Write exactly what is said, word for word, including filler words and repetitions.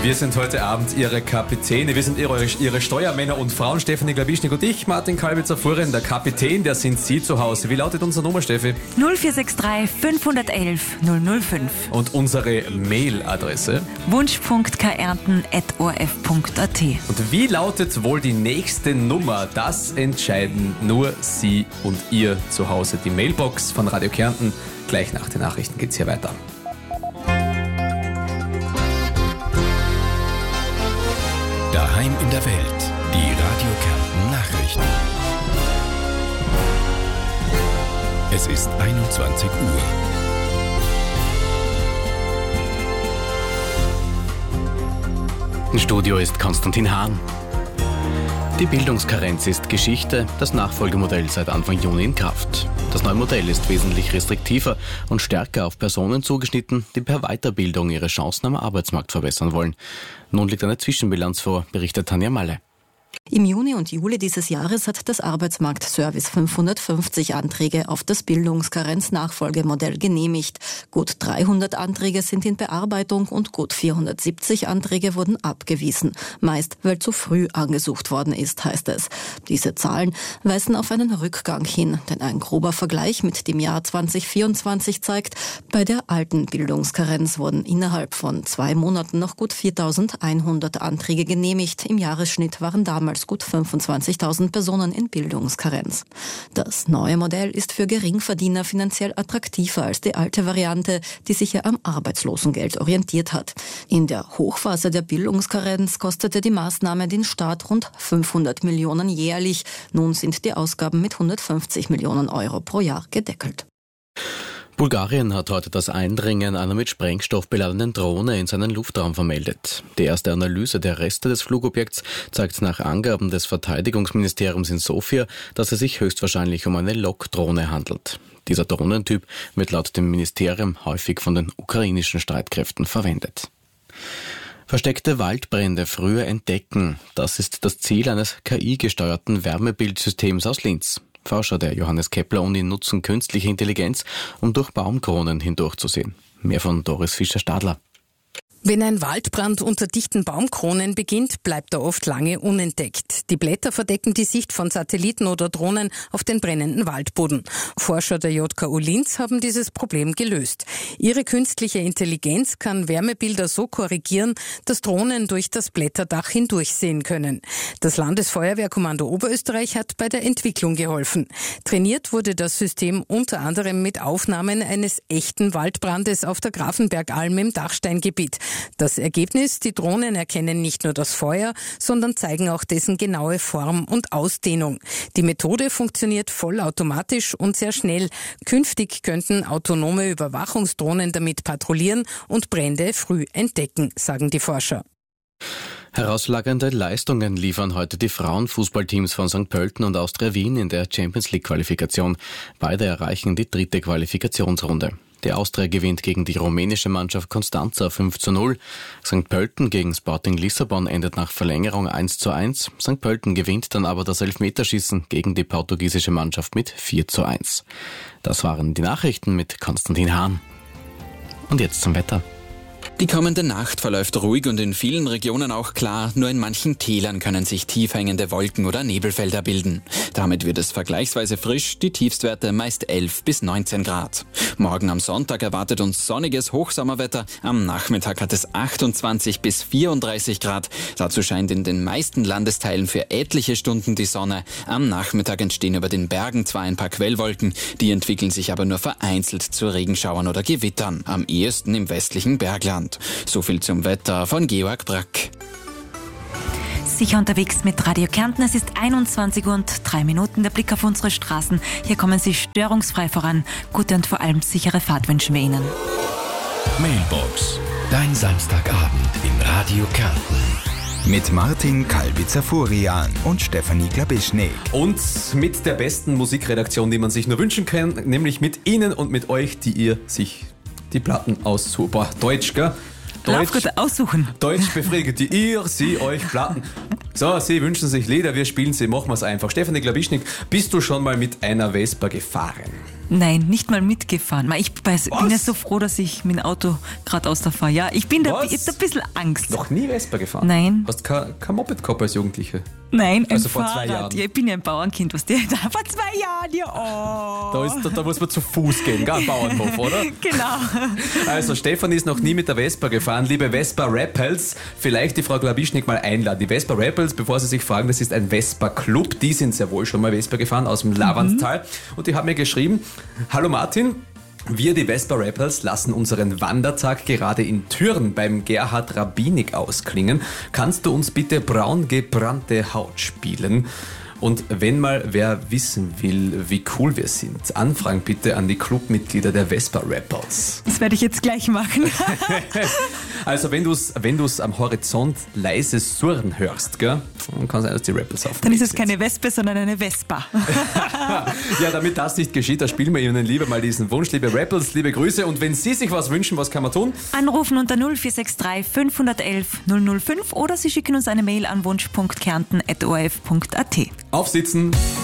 Wir sind heute Abend Ihre Kapitäne. Wir sind Ihre, Ihre Steuermänner und Frauen, Stefanie Glabischnik und ich, Martin Kalbitzer-Fuhren, der Kapitän, der sind Sie zu Hause. Wie lautet unsere Nummer, Steffi? null vier sechs drei fünf eins eins null null fünf. Und unsere Mailadresse? wunsch punkt kärnten at o r f punkt a t. Und wie lautet wohl die nächste Nummer? Das entscheiden nur Sie und ihr zu Hause. Die Mailbox von Radio Kärnten. Gleich nach den Nachrichten geht's hier weiter. Daheim in der Welt, die Radio Kärnten Nachrichten. Es ist einundzwanzig Uhr. Im Studio ist Konstantin Hahn. Die Bildungskarenz ist Geschichte, das Nachfolgemodell seit Anfang Juni in Kraft. Das neue Modell ist wesentlich restriktiver und stärker auf Personen zugeschnitten, die per Weiterbildung ihre Chancen am Arbeitsmarkt verbessern wollen. Nun liegt eine Zwischenbilanz vor, berichtet Tanja Malle. Im Juni und Juli dieses Jahres hat das Arbeitsmarktservice fünfhundertfünfzig Anträge auf das Bildungskarenz-Nachfolgemodell genehmigt. Gut dreihundert Anträge sind in Bearbeitung und gut vierhundertsiebzig Anträge wurden abgewiesen. Meist, weil zu früh angesucht worden ist, heißt es. Diese Zahlen weisen auf einen Rückgang hin, denn ein grober Vergleich mit dem Jahr zwanzig vierundzwanzig zeigt, bei der alten Bildungskarenz wurden innerhalb von zwei Monaten noch gut viertausendeinhundert Anträge genehmigt. Im Jahresschnitt waren damals gut fünfundzwanzigtausend Personen in Bildungskarenz. Das neue Modell ist für Geringverdiener finanziell attraktiver als die alte Variante, die sich ja am Arbeitslosengeld orientiert hat. In der Hochphase der Bildungskarenz kostete die Maßnahme den Staat rund fünfhundert Millionen jährlich. Nun sind die Ausgaben mit hundertfünfzig Millionen Euro pro Jahr gedeckelt. Bulgarien hat heute das Eindringen einer mit Sprengstoff beladenen Drohne in seinen Luftraum vermeldet. Die erste Analyse der Reste des Flugobjekts zeigt nach Angaben des Verteidigungsministeriums in Sofia, dass es sich höchstwahrscheinlich um eine Lockdrohne handelt. Dieser Drohnentyp wird laut dem Ministerium häufig von den ukrainischen Streitkräften verwendet. Versteckte Waldbrände früher entdecken, das ist das Ziel eines K I-gesteuerten Wärmebildsystems aus Linz. Forscher der Johannes Kepler Uni nutzen künstliche Intelligenz, um durch Baumkronen hindurchzusehen. Mehr von Doris Fischer-Stadler. Wenn ein Waldbrand unter dichten Baumkronen beginnt, bleibt er oft lange unentdeckt. Die Blätter verdecken die Sicht von Satelliten oder Drohnen auf den brennenden Waldboden. Forscher der J K U Linz haben dieses Problem gelöst. Ihre künstliche Intelligenz kann Wärmebilder so korrigieren, dass Drohnen durch das Blätterdach hindurchsehen können. Das Landesfeuerwehrkommando Oberösterreich hat bei der Entwicklung geholfen. Trainiert wurde das System unter anderem mit Aufnahmen eines echten Waldbrandes auf der Grafenbergalm im Dachsteingebiet. Das Ergebnis: Die Drohnen erkennen nicht nur das Feuer, sondern zeigen auch dessen genaue Form und Ausdehnung. Die Methode funktioniert vollautomatisch und sehr schnell. Künftig könnten autonome Überwachungsdrohnen damit patrouillieren und Brände früh entdecken, sagen die Forscher. Herausragende Leistungen liefern heute die Frauenfußballteams von Sankt Pölten und Austria Wien in der Champions-League-Qualifikation. Beide erreichen die dritte Qualifikationsrunde. Die Austria gewinnt gegen die rumänische Mannschaft Constanța fünf zu null. Sankt Pölten gegen Sporting Lissabon endet nach Verlängerung eins zu eins. Sankt Pölten gewinnt dann aber das Elfmeterschießen gegen die portugiesische Mannschaft mit vier zu eins. Das waren die Nachrichten mit Konstantin Hahn. Und jetzt zum Wetter. Die kommende Nacht verläuft ruhig und in vielen Regionen auch klar, nur in manchen Tälern können sich tief hängende Wolken- oder Nebelfelder bilden. Damit wird es vergleichsweise frisch, die Tiefstwerte meist elf bis neunzehn Grad. Morgen am Sonntag erwartet uns sonniges Hochsommerwetter, am Nachmittag hat es achtundzwanzig bis vierunddreißig Grad. Dazu scheint in den meisten Landesteilen für etliche Stunden die Sonne. Am Nachmittag entstehen über den Bergen zwar ein paar Quellwolken, die entwickeln sich aber nur vereinzelt zu Regenschauern oder Gewittern, am ehesten im westlichen Bergland. So viel zum Wetter von Georg Brack. Sicher unterwegs mit Radio Kärnten. Es ist einundzwanzig Uhr und drei Minuten. Der Blick auf unsere Straßen. Hier kommen Sie störungsfrei voran. Gute und vor allem sichere Fahrt wünschen wir Ihnen. Mailbox. Dein Samstagabend in Radio Kärnten. Mit Martin Kalbitzer-Fuhren und Stefanie Glabischnik. Und mit der besten Musikredaktion, die man sich nur wünschen kann, nämlich mit Ihnen und mit euch, die ihr sich die Platten aussucht. Boah, Deutsch, gell? Deutsch, Lauf gut aussuchen. Deutsch befriedigt, die ihr sie euch Platten So, Sie wünschen sich Lieder, wir spielen sie, machen wir es einfach. Stefanie Glabischnik, bist du schon mal mit einer Vespa gefahren? Nein, nicht mal mitgefahren. Ich bin ja so froh, dass ich mit dem Auto geradeaus da fahre. Ja, ich bin da, ich hab da ein bisschen Angst. Noch nie Vespa gefahren? Nein. Hast du kein, kein Moped gehabt als Jugendliche? Nein, ein also vor Fahrrad. zwei Jahren. Ja, ich bin ja ein Bauernkind, was der da vor zwei Jahren, ja. Oh. Da, ist, da, da muss man zu Fuß gehen, gell, am Bauernhof, oder? Genau. Also Stefanie ist noch nie mit der Vespa gefahren. Liebe Vespa Rappels, vielleicht die Frau Glabischnik mal einladen. Die Vespa Rappels, bevor Sie sich fragen, das ist ein Vespa Club. Die sind sehr wohl schon mal Vespa gefahren aus dem Lavandtal. Mhm. Und die haben mir geschrieben, hallo Martin, wir, die Vespa Rappels, lassen unseren Wandertag gerade in Thürn beim Gerhard Rabinik ausklingen. Kannst du uns bitte braun gebrannte Haut spielen? Und wenn mal wer wissen will, wie cool wir sind, anfragen bitte an die Clubmitglieder der Vespa Rappels. Das werde ich jetzt gleich machen. Also wenn du es wenn du's am Horizont leise surren hörst, gell, dann kann es sein, dass die Rappels auf. Dann ist es keine Wespe, sondern eine Vespa. Ja, damit das nicht geschieht, da spielen wir Ihnen lieber mal diesen Wunsch. Liebe Rappels, liebe Grüße. Und wenn Sie sich was wünschen, was kann man tun? Anrufen unter null vier sechs drei fünf eins eins null null fünf oder Sie schicken uns eine Mail an wunsch punkt kärnten at o r f punkt a t. Aufsitzen!